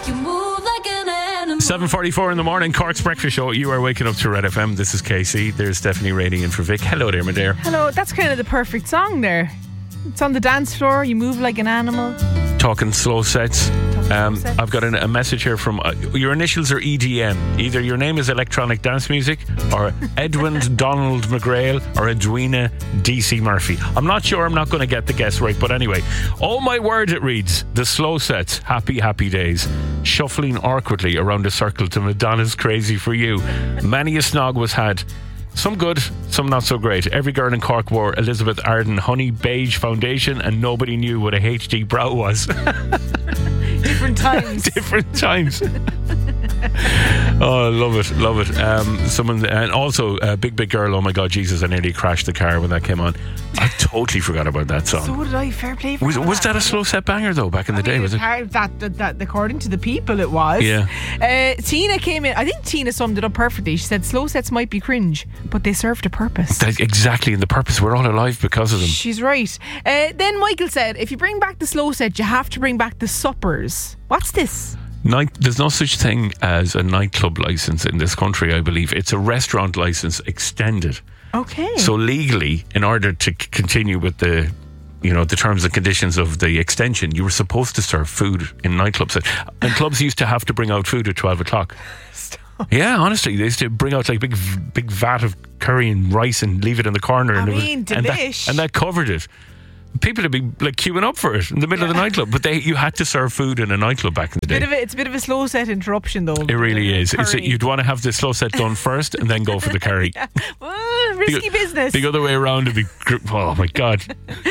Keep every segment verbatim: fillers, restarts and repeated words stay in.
You move like an animal. seven forty-four in the morning, Cork's Breakfast Show. You are waking up to Red F M. This is K C. There's Stephanie rating in for Vic. Hello there, my dear. Hello, that's kind of the perfect song there. It's on the dance floor, you move like an animal. Talking slow sets. Um, slow sets. I've got an, a message here from uh, your initials are E D M. Either your name is electronic dance music, or Edwin Donald McGrail, or Edwina D C Murphy. I'm not sure. I'm not going to get the guess right, but anyway. Oh my word, it reads the slow sets. Happy, happy days. Shuffling awkwardly around a circle to Madonna's Crazy for You. Many a snog was had. Some good, some not so great. Every girl in Cork wore Elizabeth Arden Honey Beige foundation, and nobody knew what a H D brow was. Different times. Different times. Oh, love it, love it. Um, someone, and also uh, Big Big Girl. Oh my God, Jesus! I nearly crashed the car when that came on. I totally forgot about that song. So did I. Fair play. For Was, was that a slow set banger though back in the I day? mean, Was it? Part, that, that, that, according to the people, it was. Yeah. Uh, Tina came in. I think Tina summed it up perfectly. She said, "Slow sets might be cringe, but they served a purpose." That, exactly, and the purpose. We're all alive because of them. She's right. Uh, then Michael said, "If you bring back the slow set, you have to bring back the suppers." What's this? Night, there's no such thing as a nightclub license in this country, I believe. It's a restaurant license extended. Okay. So legally, in order to c- continue with the, you know, the terms and conditions of the extension, you were supposed to serve food in nightclubs. And clubs used to have to bring out food at twelve o'clock. Stop. Yeah, honestly, they used to bring out like big, big vat of curry and rice and leave it in the corner. I and mean, it was, and, that, delish. and that covered it. People would be like queuing up for it in the middle of the nightclub, but they you had to serve food in a nightclub back in the day. Bit of a, it's a bit of a slow set interruption, though. It really is. It's, Curry. you'd want to have the slow set done first and then go for the curry. Yeah. Well, risky the, business. The other way around would be, gr- oh my God,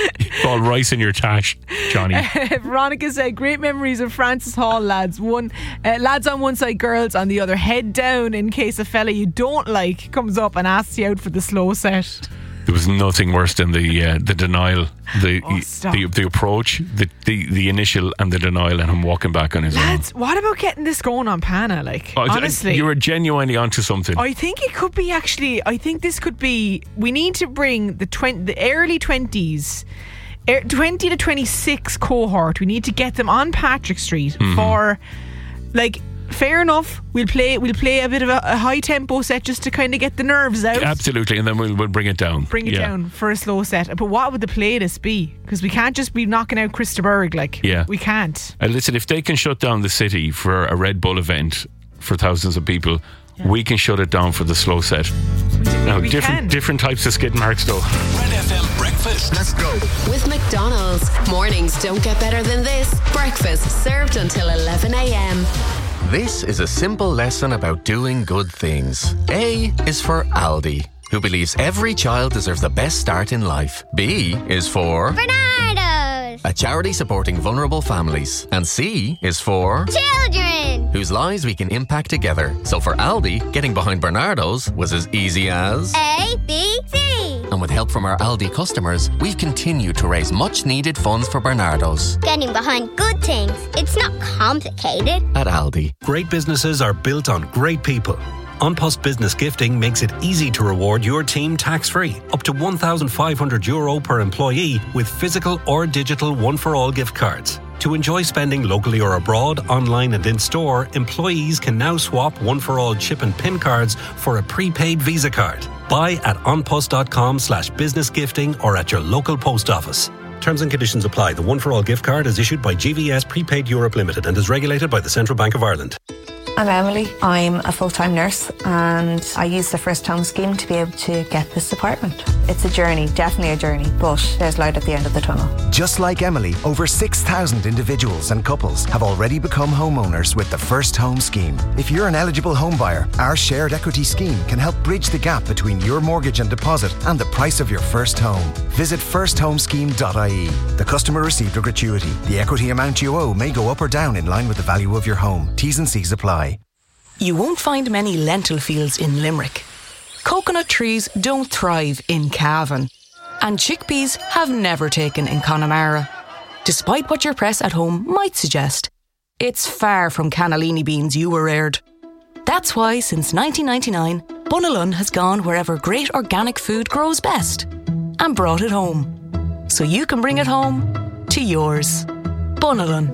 all rice in your tash, Johnny. Veronica said, "Great memories of Francis Hall, lads. One uh, lads on one side, girls on the other. Head down in case a fella you don't like comes up and asks you out for the slow set." There was nothing worse than the uh, the denial, the, Oh, stop. the the approach, the, the the initial and the denial, and him walking back on his Lads, own. what about getting this going on Pana? Like, Oh, honestly, you were genuinely onto something. I think it could be actually. I think this could be. We need to bring the twenty, the early twenties, er, twenty to twenty-six cohort. We need to get them on Patrick Street Mm-hmm. for, like, fair enough. We'll play. We'll play a bit of a, a high tempo set just to kind of get the nerves out. Absolutely, and then we'll, we'll bring it down. Bring it yeah. down for a slow set. But what would the playlist be? Because we can't just be knocking out Krista Berg. Like, Yeah. we can't. And listen, if they can shut down the city for a Red Bull event for thousands of people, Yeah. we can shut it down for the slow set. We, do- Now, we different can. different types of skid marks though. Red F M breakfast. Let's go. With McDonald's, mornings don't get better than this. Breakfast served until eleven a.m. This is a simple lesson about doing good things. A is for Aldi, who believes every child deserves the best start in life. B is for Bernardo's. a charity supporting vulnerable families. And C is for Children. whose lives we can impact together. So for Aldi, getting behind Bernardo's was as easy as... A, B, C. And with help from our Aldi customers, we've continued to raise much needed funds for Bernardo's Getting behind good things. It's not complicated. at Aldi. Great businesses are built on great people. An Post Business Gifting makes it easy to reward your team tax-free. Up to one thousand five hundred euro per employee with physical or digital one-for-all gift cards. To enjoy spending locally or abroad, online and in-store, employees can now swap one-for-all chip and PIN cards for a prepaid Visa card. Buy at onpost.com slash business gifting or at your local post office. Terms and conditions apply. The one-for-all gift card is issued by G V S Prepaid Europe Limited and is regulated by the Central Bank of Ireland. I'm Emily. I'm a full-time nurse and I use the First Home Scheme to be able to get this apartment. It's a journey, definitely a journey, but there's light at the end of the tunnel. Just like Emily, over six thousand individuals and couples have already become homeowners with the First Home Scheme. If you're an eligible home buyer, our shared equity scheme can help bridge the gap between your mortgage and deposit and the price of your first home. Visit first home scheme dot I E. The customer received a gratuity. The equity amount you owe may go up or down in line with the value of your home. T's and C's apply. You won't find many lentil fields in Limerick. Coconut trees don't thrive in Cavan. And chickpeas have never taken in Connemara. Despite what your press at home might suggest, it's far from cannellini beans you were reared. That's why since nineteen ninety-nine, Bunalun has gone wherever great organic food grows best and brought it home. So you can bring it home to yours. Bunalun.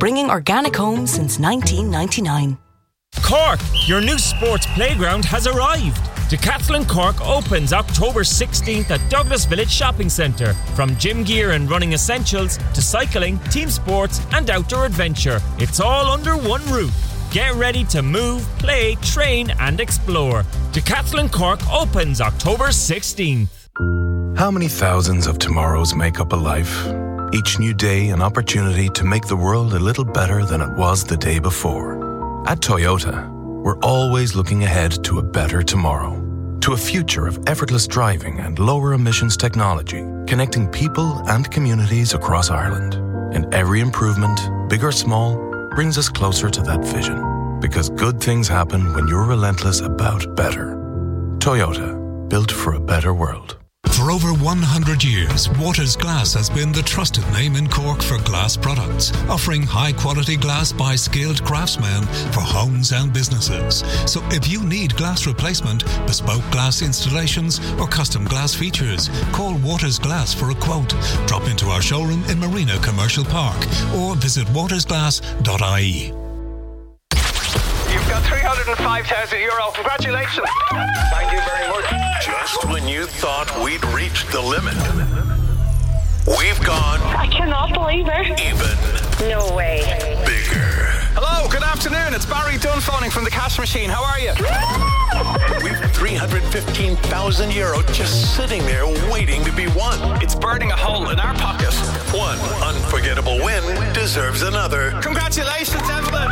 bringing organic home since nineteen ninety-nine. Cork, your new sports playground has arrived. Decathlon Cork opens October sixteenth at Douglas Village Shopping Centre. From gym gear and running essentials to cycling, team sports and outdoor adventure, it's all under one roof. Get ready to move, play, train and explore. Decathlon Cork opens October sixteenth. How many thousands of tomorrows make up a life? Each new day an opportunity to make the world a little better than it was the day before. At Toyota, we're always looking ahead to a better tomorrow, to a future of effortless driving and lower emissions technology, connecting people and communities across Ireland. And every improvement, big or small, brings us closer to that vision. Because good things happen when you're relentless about better. Toyota, built for a better world. For over one hundred years, Waters Glass has been the trusted name in Cork for glass products, offering high-quality glass by skilled craftsmen for homes and businesses. So if you need glass replacement, bespoke glass installations or custom glass features, call Waters Glass for a quote. Drop into our showroom in Marina Commercial Park or visit waters glass dot I E. You've got three hundred five thousand euro. Congratulations. Thank you very much. Just when you thought we'd reached the limit, we've gone... I cannot believe it. Even... No way. Bigger. Hello, good afternoon. It's Barry Dunn phoning from the cash machine. How are you? We've three hundred fifteen thousand euro just sitting there waiting to be won. It's burning a hole in our pocket. One unforgettable win deserves another. Congratulations, Evelyn.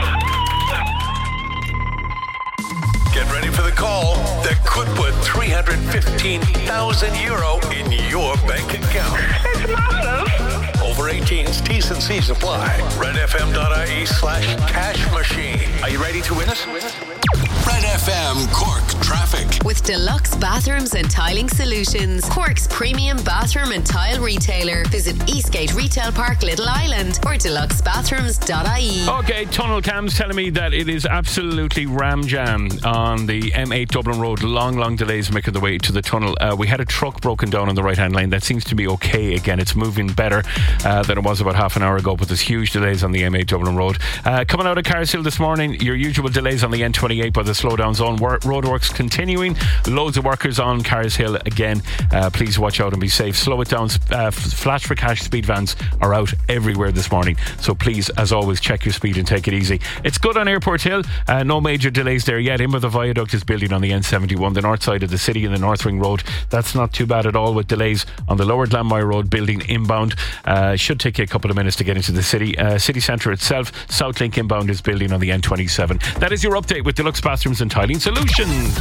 Get ready for the call that could put three hundred fifteen thousand euro in your bank account. It's massive. Over eighteens, T's and C's apply. redfm.ie slash cash machine. Are you ready to win it? Red F M Cork Traffic. With Deluxe Bathrooms and Tiling Solutions, Cork's premium bathroom and tile retailer. Visit Eastgate Retail Park, Little Island or deluxe bathrooms dot I E. Okay, tunnel cams telling me that it is absolutely ram jam on the M eight Dublin Road. Long, long delays making the way to the tunnel. Uh, we had a truck broken down on the right-hand lane. That seems to be okay again. It's moving better uh, than it was about half an hour ago, but there's huge delays on the M eight Dublin Road. Uh, coming out of Carshill this morning, your usual delays on the N twenty-eight by the slowdown zone. Roadworks continuing. Loads of workers on Carshill again. Uh, please watch out and be safe. Slow it down. Uh, flash for cash speed vans are out everywhere this morning. So please, as always, check your speed and take it easy. It's good on Airport Hill. Uh, no major delays there yet. Inver the Viaduct is building on the N seventy-one, the north side of the city, and the North Ring Road. That's not too bad at all, with delays on the Lower Glanmire Road building inbound. Uh, should take you a couple of minutes to get into the city. Uh, city centre itself, Southlink inbound is building on the N twenty-seven. That is your update with Deluxe Bathrooms and Tiling Solutions.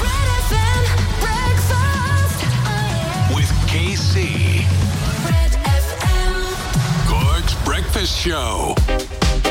With K C. Cork's Breakfast Show.